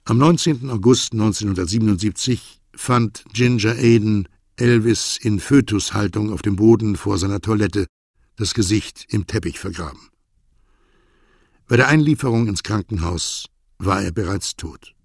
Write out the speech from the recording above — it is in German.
Am 19. August 1977 fand Ginger Aden Elvis in Fötushaltung auf dem Boden vor seiner Toilette, das Gesicht im Teppich vergraben. Bei der Einlieferung ins Krankenhaus war er bereits tot.